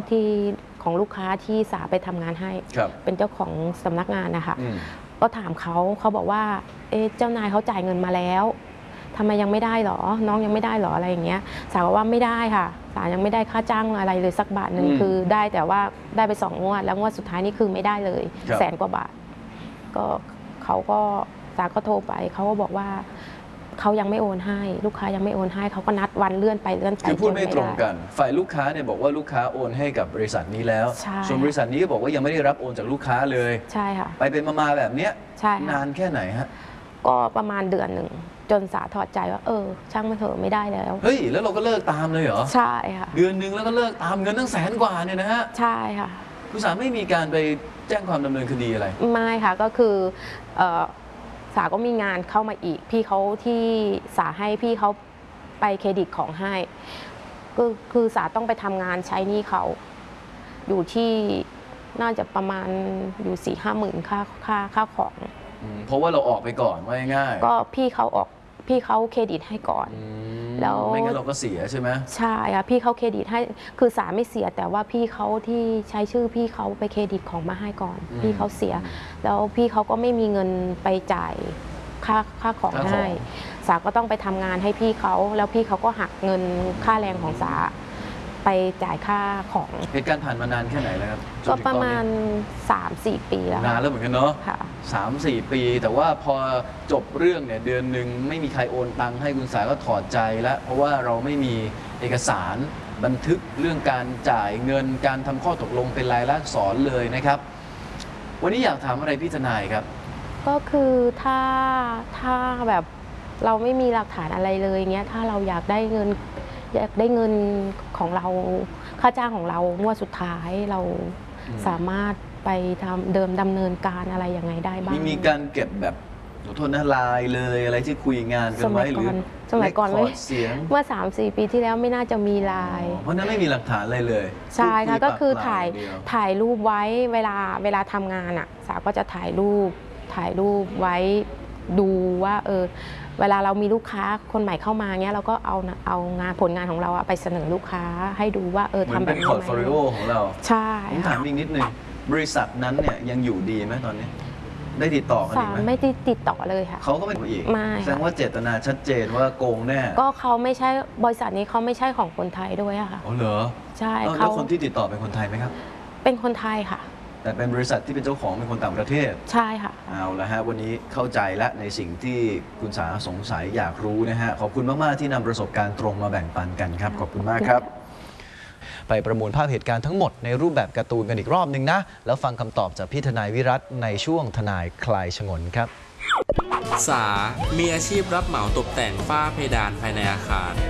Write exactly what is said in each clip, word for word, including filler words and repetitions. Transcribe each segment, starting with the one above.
ที่ของลูกค้าที่สาไปทำงานให้เป็นเจ้าของสำนักงานนะคะก็ถามเขาเขาบอกว่าเอ๊ะเจ้านายเขาจ่ายเงินมาแล้วทำไมยังไม่ได้หรอน้องยังไม่ได้หรออะไรอย่างเงี้ยสาบอกว่าไม่ได้ค่ะสายังไม่ได้ค่าจ้างอะไรเลยสักบาทหนึ่งคือได้แต่ว่าได้ไปสองงวดแล้วงวดสุดท้ายนี่คือไม่ได้เลยแสนกว่าบาทก็เขาก็สาก็โทรไปเขาก็บอกว่าเขายังไม่โอนให้ลูกค้ายังไม่โอนให้เขาก็นัดวันเลื่อนไปเลื่อนไปคือพูดไม่ตรงกันฝ่ายลูกค้าเนี่ยบอกว่าลูกค้าโอนให้กับบริษัทนี้แล้วส่วนบริษัทนี้ก็บอกว่ายังไม่ได้รับโอนจากลูกค้าเลยใช่ค่ะไปเป็นมาแบบเนี้ยนานแค่ไหนฮะก็ประมาณเดือนหนึ่งจนสาถอดใจว่าเออช่างมันเถอะไม่ได้แล้วเฮ้ยแล้วเราก็เลิกตามเลยเหรอใช่ค่ะเดือนหนึ่งแล้วก็เลิกตามเงินตั้งแสนกว่าเนี่ยนะฮะใช่ค่ะคุณสาไม่มีการไปแจ้งความดำเนินคดีอะไรไม่ค่ะก็คือสาก็มีงานเข้ามาอีกพี่เขาที่สาให้พี่เขาไปเครดิตของให้ก็คือสาต้องไปทำงานใช้หนี้เขาอยู่ที่น่าจะประมาณอยู่สี่ห้าหมื่นค่าค่าค่าของเพราะว่าเราออกไปก่อนว่าง่ายก็พี่เขาออกพี่เขาเครดิตให้ก่อนแล้วไม่งั้นเราก็เสียใช่ไหมใช่ค่ะพี่เขาเครดิตให้คือสาไม่เสียแต่ว่าพี่เขาที่ใช้ชื่อพี่เขาไปเครดิตของมาให้ก่อนพี่เขาเสียแล้วพี่เขาก็ไม่มีเงินไปจ่ายค่าค่าของให้สาก็ต้องไปทำงานให้พี่เขาแล้วพี่เขาก็หักเงินค่าแรงของสาไปจ่ายค่าของเหตุการณ์ผ่านมานานแค่ไหนแล้วครับก็ประมาณ สามสี่ ปีแล้วนานแล้วเหมือนกันเนาะสามสี่ปีแต่ว่าพอจบเรื่องเนี่ยเดือนหนึ่งไม่มีใครโอนตังค์ให้คุณสาก็ถอดใจแล้วเพราะว่าเราไม่มีเอกสารบันทึกเรื่องการจ่ายเงินการทำข้อตกลงเป็นลายลักษณ์อักษรเลยนะครับวันนี้อยากถามอะไรพี่ทนายครับก็คือถ้าถ้าแบบเราไม่มีหลักฐานอะไรเลยเงี้ยถ้าเราอยากได้เงินอยากได้เงินของเราค่าจ้างของเรางวดสุดท้ายเราสามารถไปทำเดิมดำเนินการอะไรยังไงได้บ้างมีการเก็บแบบขอโทษนะไลน์เลยอะไรที่คุยงานกันไว้หรือสมัยก่อนเลยเมื่อ สามสี่ ปีที่แล้วไม่น่าจะมีไลน์เพราะนั้นไม่มีหลักฐานอะไรเลยใช่ค่ะก็คือถ่ายถ่ายรูปไว้เวลาเวลาทำงานอ่ะสาวก็จะถ่ายรูปถ่ายรูปไว้ดูว่าเออเวลาเรามีลูกค้าคนใหม่เข้ามาเงี้ยเราก็เอาเอางานผลงานของเราไปเสนอลูกค้าให้ดูว่าเออทำแบบนี้ไหมเป็นพอร์ตโฟลิโอของเราใช่ผมถามอีกนิดนึงบริษัทนั้นเนี่ยยังอยู่ดีไหมตอนนี้ได้ติดต่อกันไหมไม่ได้ติดต่อเลยค่ะเขาก็ไม่อีกแสดงว่าเจตนาชัดเจนว่าโกงแน่ก็เขาไม่ใช่บริษัทนี้เขาไม่ใช่ของคนไทยด้วยอะค่ะอ๋อเหรอใช่แล้วคนที่ติดต่อเป็นคนไทยไหมครับเป็นคนไทยค่ะแต่เป็นบริษัทที่เป็นเจ้าของเป็นคนต่างประเทศใช่ค่ะเอาละฮะวันนี้เข้าใจและในสิ่งที่คุณสาสงสัยอยากรู้นะฮะขอบคุณมากๆที่นำประสบการณ์ตรงมาแบ่งปันกันครับขอบคุณมากครับไปประมวลภาพเหตุการณ์ทั้งหมดในรูปแบบการ์ตูนกันอีกรอบหนึ่งนะแล้วฟังคำตอบจากพี่ทนายวิรัตในช่วงทนายคลายฉงนครับสามีอาชีพรับเหมาตกแต่งฝ้าเพดานภายในอาคาร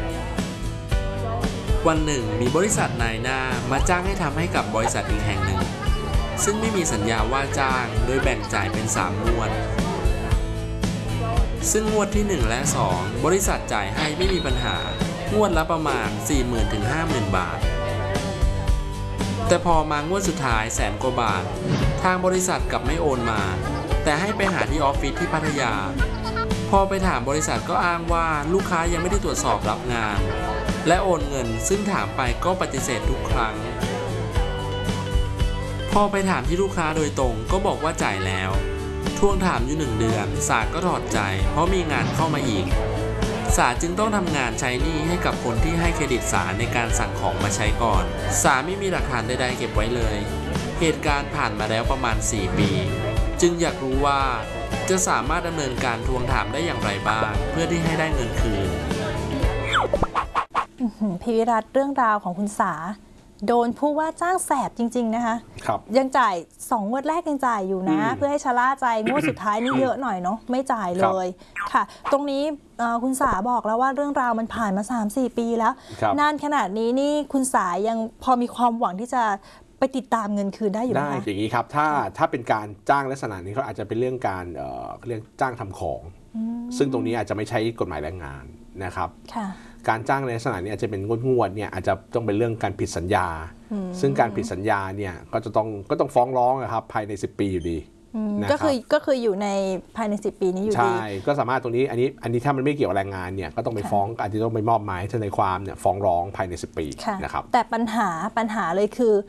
วันหนึ่งมีบริษัทนายหน้ามาจ้างให้ทำให้กับบริษัทอีกแห่งหนึ่งซึ่งไม่มีสัญญาว่าจ้างโดยแบ่งจ่ายเป็นสามงวดซึ่งงวดที่หนึ่งและสองบริษัทจ่ายให้ไม่มีปัญหางวดละประมาณ สี่หมื่น ถึง ห้าหมื่น บาทแต่พอมางวดสุดท้ายแสนกว่าบาททางบริษัทกลับไม่โอนมาแต่ให้ไปหาที่ออฟฟิศที่พัทยาพอไปถามบริษัทก็อ้างว่าลูกค้ายังไม่ได้ตรวจสอบรับงานและโอนเงินซึ่งถามไปก็ปฏิเสธทุกครั้งพอไปถามที่ลูกค้าโดยตรงก็บอกว่าจ่ายแล้วทวงถามอยู่หนึ่งเดือนสาก็ถอดใจเพราะมีงานเข้ามาอีกสาจึงต้องทำงานใช้หนี้ให้กับคนที่ให้เครดิตสาในการสั่งของมาใช้ก่อนสาไม่มีหลักฐานใดๆเก็บไว้เลยเหตุการณ์ผ่านมาแล้วประมาณสี่ปีจึงอยากรู้ว่าจะสามารถดำเนินการทวงถามได้อย่างไรบ้างเพื่อที่ให้ได้เงินคืนพี่วิรัตเรื่องราวของคุณสาโดนผู้ว่าจ้างแสบจริงๆนะคะครับยังจ่ายสองงวดแรกยังจ่ายอยู่นะเพื่อให้ชะล่าใจงวดสุดท้ายนี่เยอะหน่อยเนาะไม่จ่ายเลยค่ะตรงนี้คุณสาบอกแล้วว่าเรื่องราวมันผ่านมา สามสี่ ปีแล้วนานขนาดนี้นี่คุณสายังพอมีความหวังที่จะไปติดตามเงินคืนได้อยู่ไหมได้อย่างนี้ครับถ้าถ้าเป็นการจ้างลักษณะนี้เขาอาจจะเป็นเรื่องการเอ่อเรื่องจ้างทำของซึ่งตรงนี้อาจจะไม่ใช้กฎหมายแรงงานนะครับการจ้างในลักษณะนี้อาจจะเป็นงวดๆเนี่ยอาจจะต้องเป็นเรื่องการผิดสัญญาซึ่งการผิดสัญญาเนี่ยก็จะต้องก็ต้องฟ้องร้องนะครับภายในสิบปีอยู่ดีก็คือก็คืออยู่ในภายในสิบปีนี้อยู่ดีใช่ก็สามารถตรงนี้อันนี้อันนี้ถ้ามันไม่เกี่ยวกับแรงงานเนี่ยก็ต้องไปฟ้องอาจจะต้องไปมอบหมายทนายความเนี่ยฟ้องร้องภายในสิบปีนะครับแต่ปัญหาปัญหาเลยคือ